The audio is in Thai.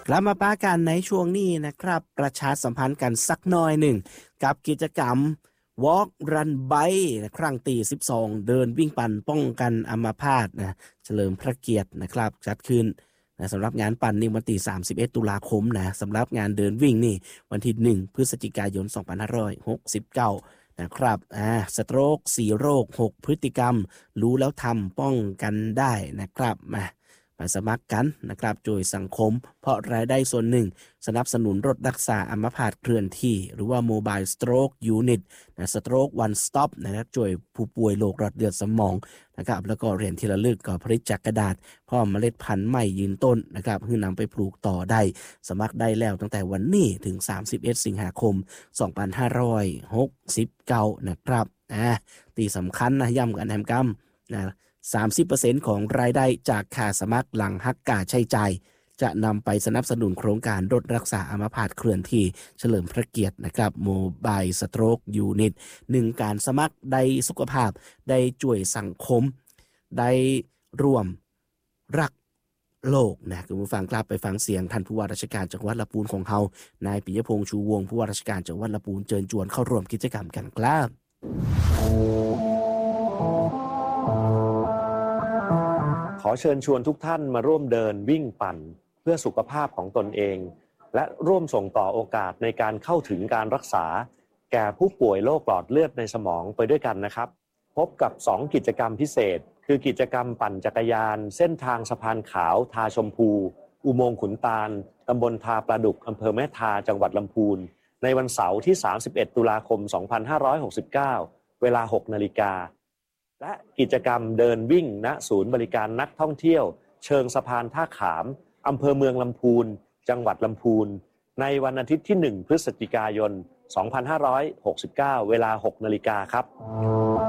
กลับมาป้ากันในช่วงนี้นะครับประชาสัมพันธ์กันสักหน่อยหนึ่งกับกิจกรรม Walk Run Bike ครั้งที่12เดินวิ่งปั่นป้องกันอัมพาตนะเฉลิมพระเกียรตินะครับจัดขึ้นนะสำหรับงานปั่นนี่วันที่31ตุลาคมนะสำหรับงานเดินวิ่งนี่วันที่1พฤศจิกายน2569นะครับสโตรก4โรค6พฤติกรรมรู้แล้วทำป้องกันได้นะครับมาสมัครกันนะครับโดยสังคมเพราะรายได้ส่วนหนึ่งสนับสนุนรถรักษาอัมพาตเคลื่อนที่หรือว่า Mobile Stroke Unit นะ Stroke One Stop นะครับช่วยผู้ป่วยโรคหลอดเลือดสมองนะครับแล้วก็เหรียญที่ระลึกก็ผลิตจากกระดาษพร้อมเมล็ดพันธุ์ใหม่ยืนต้นนะครับเพื่อนำไปปลูกต่อได้สมัครได้แล้วตั้งแต่วันนี้ถึง31สิงหาคม2569นะครับตีสำคัญนะย้ำกันแฮมกัมนะ30% ของรายได้จากค่าสมัครหลังหักค่าใช้จ่ายจะนำไปสนับสนุนโครงการรถรักษาอัมพาตเคลื่อนที่เฉลิมพระเกียรตินะครับ Mobile Stroke Unit 1การสมัครได้สุขภาพได้ช่วยสังคมได้ร่วมรักโลกนะคุณผู้ฟังครับไปฟังเสียงท่านผู้ว่าราชการจังหวัดลำพูนของเฮานายปิยพงษ์ชูวงศ์ผู้ว่าราชการจังหวัดลำพูนเชิญชวนเข้าร่วมกิจกรรมกันครับขอเชิญชวนทุกท่านมาร่วมเดินวิ่งปั่นเพื่อสุขภาพของตนเองและร่วมส่งต่อโอกาสในการเข้าถึงการรักษาแก่ผู้ป่วยโรคหลอดเลือดในสมองไปด้วยกันนะครับพบกับ2กิจกรรมพิเศษคือกิจกรรมปั่นจักรยานเส้นทางสะพานขาวทาชมพูอุโมงค์ขุนตาลตำบลทาปลาดุกอำเภอแม่ทาจังหวัดลำพูนในวันเสาร์ที่31ตุลาคม2569เวลา 6:00 น.และกิจกรรมเดินวิ่งณศูนย์บริการนักท่องเที่ยวเชิงสะพานท่าขามอำเภอเมืองลำพูนจังหวัดลำพูนในวันอาทิตย์ที่1พฤศจิกายน2569เวลา 6:00 น.ครับ